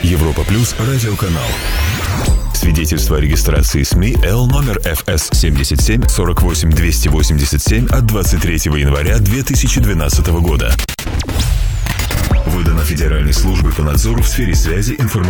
Европа Плюс радиоканал. Свидетельство о регистрации СМИ Л номер ФС 77 48 287 от 23 января 2012 года. Выдано Федеральной службой по надзору в сфере связи, информационных